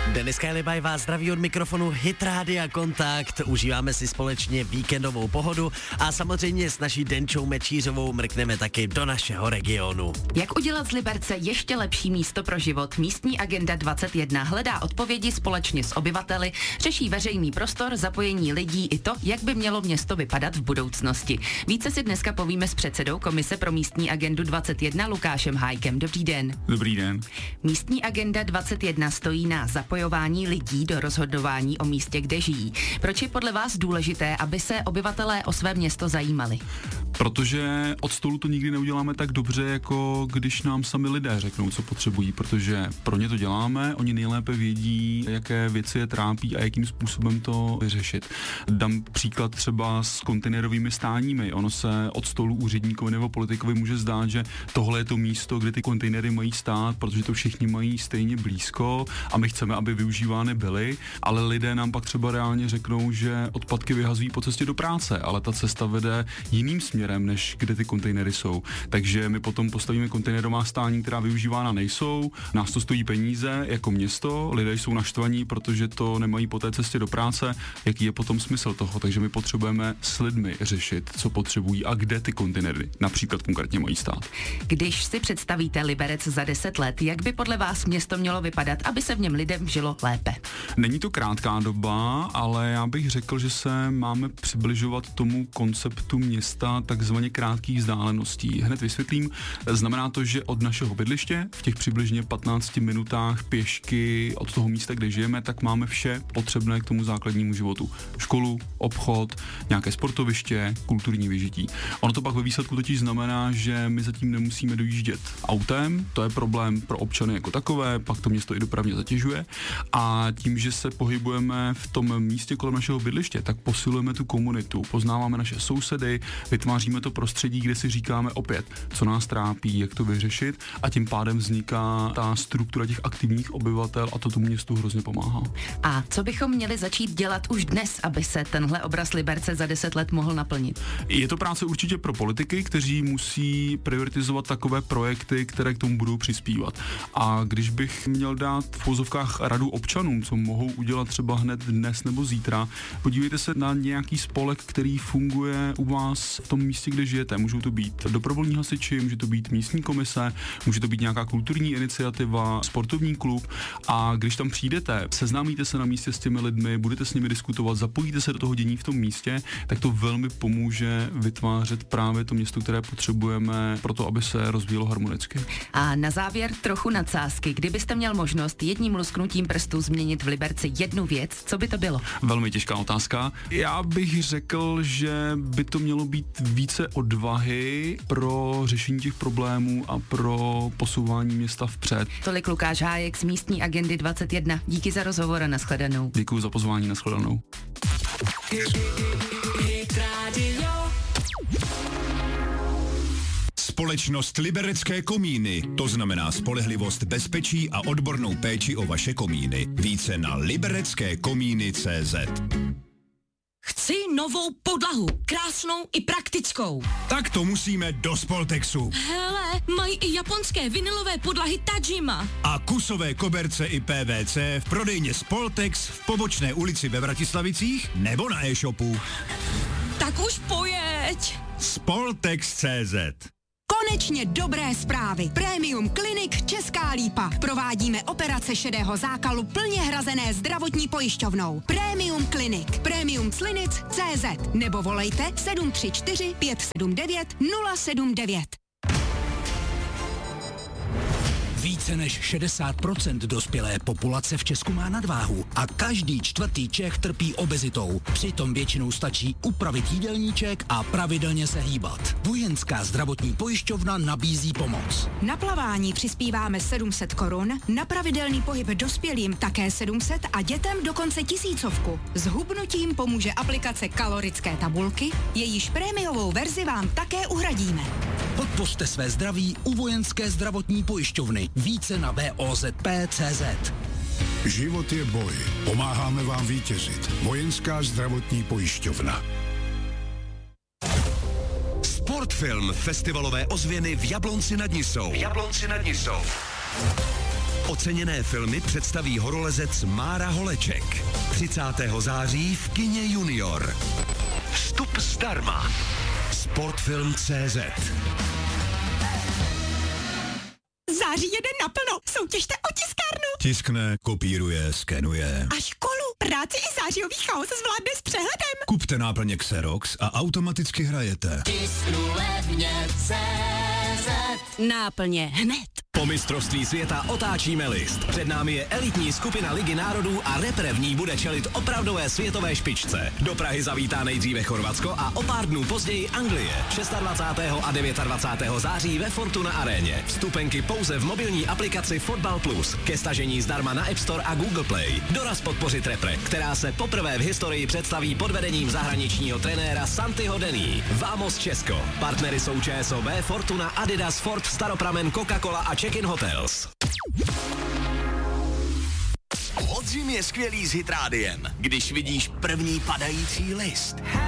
Denis Kajlibaj vás zdraví od mikrofonu Hit Rádia Kontakt. Užíváme si společně víkendovou pohodu a samozřejmě s naší Denčou Mečířovou mrkneme taky do našeho regionu. Jak udělat z Liberce ještě lepší místo pro život? Místní agenda 21 hledá odpovědi společně s obyvateli, řeší veřejný prostor, zapojení lidí i to, jak by mělo město vypadat v budoucnosti. Více si dneska povíme s předsedou Komise pro místní agendu 21 Lukášem Hájkem. Dobrý den. Dobrý den. Místní agenda 21 stojí na zapojování lidí do rozhodování o místě, kde žijí. Proč je podle vás důležité, aby se obyvatelé o své město zajímali? Protože od stolu to nikdy neuděláme tak dobře, jako když nám sami lidé řeknou, co potřebují, protože pro ně to děláme, oni nejlépe vědí, jaké věci je trápí a jakým způsobem to vyřešit. Dám příklad třeba s kontejnerovými stáními. Ono se od stolu úředníkovi nebo politikovi může zdát, že tohle je to místo, kde ty kontejnery mají stát, protože to všichni mají stejně blízko a my chceme, aby využívány byly, ale lidé nám pak třeba reálně řeknou, že odpadky vyhazují po cestě do práce, ale ta cesta vede jiným směrem, než kde ty kontejnery jsou. Takže my potom postavíme kontejnerová stání, která využívána nejsou, nás to stojí peníze jako město, lidé jsou naštvaní, protože to nemají po té cestě do práce, jaký je potom smysl toho, takže my potřebujeme s lidmi řešit, co potřebují a kde ty kontejnery například konkrétně mají stát. Když si představíte Liberec za 10 let, jak by podle vás město mělo vypadat, aby se v něm lidem žilo lépe? Není to krátká doba, ale já bych řekl, že se máme přibližovat tomu konceptu města takzvaně krátkých vzdáleností. Hned vysvětlím, znamená to, že od našeho bydliště v těch přibližně 15 minutách pěšky od toho místa, kde žijeme, tak máme vše potřebné k tomu základnímu životu. Školu, obchod, nějaké sportoviště, kulturní vyžití. Ono to pak ve výsledku totiž znamená, že my zatím nemusíme dojíždět autem, to je problém pro občany jako takové, pak to město i dopravně zatěžuje a tím, že se pohybujeme v tom místě kolem našeho bydliště, tak posilujeme tu komunitu, poznáváme naše sousedy, vytváříme to prostředí, kde si říkáme opět, co nás trápí, jak to vyřešit a tím pádem vzniká ta struktura těch aktivních obyvatel a to tomu městu hrozně pomáhá. A co bychom měli začít dělat už dnes, aby se tenhle obraz Liberce za 10 let mohl naplnit? Je to práce určitě pro politiky, kteří musí prioritizovat takové projekty, které k tomu budou přispívat. A když bych měl dát v uvozovkách radu občanům, co mohou udělat třeba hned dnes nebo zítra, podívejte se na nějaký spolek, který funguje u vás v tom místě, kde žijete. Můžou to být dobrovolní hasiči, může to být místní komise, může to být nějaká kulturní iniciativa, sportovní klub a když tam přijdete, seznámíte se na místě s těmi lidmi, budete s nimi diskutovat, zapojíte se do toho dění v tom místě, tak to velmi pomůže vytvářet právě to město, které potřebujeme pro to, aby se rozvíjelo harmonicky. A na závěr trochu nadsázky. Kdybyste měl možnost jedním lusknutím prstů změnit v Liberci jednu věc, co by to bylo? Velmi těžká otázka. Já bych řekl, že by to mělo být více odvahy pro řešení těch problémů a pro posouvání města vpřed. Tolik Lukáš Hájek z místní agendy 21. Díky za rozhovor a nashledanou. Děkuji za pozvání, nashledanou. Společnost Liberecké komíny, to znamená spolehlivost, bezpečí a odbornou péči o vaše komíny. Více na libereckékomíny.cz. Chci novou podlahu, krásnou i praktickou. Tak to musíme do Spoltexu. Hele, mají i japonské vinylové podlahy Tajima. A kusové koberce i PVC v prodejně Spoltex v Pobočné ulici ve Vratislavicích nebo na e-shopu. Tak už pojeď. Spoltex.cz. Konečně dobré zprávy. Premium Clinic Česká Lípa. Provádíme operace šedého zákalu plně hrazené zdravotní pojišťovnou. Premium Clinic. Premiumclinic.cz nebo volejte 734 579 079. Více než 60% dospělé populace v Česku má nadváhu a každý čtvrtý Čech trpí obezitou. Přitom většinou stačí upravit jídelníček a pravidelně se hýbat. Vojenská zdravotní pojišťovna nabízí pomoc. Na plavání přispíváme 700 korun, na pravidelný pohyb dospělým také 700 a dětem dokonce 1000. S hubnutím pomůže aplikace kalorické tabulky, jejíž prémiovou verzi vám také uhradíme. Podpořte své zdraví u Vojenské zdravotní pojišťovny. Více na VOZP.cz. Život je boj. Pomáháme vám vítězit. Vojenská zdravotní pojišťovna. Sportfilm festivalové ozvěny v Jablonci nad Nisou. Oceněné filmy představí horolezec Mára Holeček. 30. září v kině Junior. Vstup zdarma. Sportfilm.cz. Září jede naplno. Soutěžte o tiskárnu. Tiskne, kopíruje, skenuje. A školu, práci i zářijový chaos zvládne s přehledem. Kupte náplně Xerox a automaticky hrajete. Tisknu levně CZ. Náplně hned. Po mistrovství světa otáčíme list. Před námi je elitní skupina Ligy národů a repre v ní bude čelit opravdové světové špičce. Do Prahy zavítá nejdříve Chorvatsko a o pár dnů později Anglie. 26. a 29. září ve Fortuna aréně. Vstupenky pouze v mobilní aplikaci Fotbal Plus. Ke stažení zdarma na App Store a Google Play. Doraz podpořit repre, která se poprvé v historii představí pod vedením zahraničního trenéra Santiho Denny. Vamos Česko. Partnery jsou ČSOB, Fortuna, Adidas, Ford, Staropramen, Coca-Cola a Check-in Hotels. Podzim je skvělý s Hit Rádiem, když vidíš první padající list.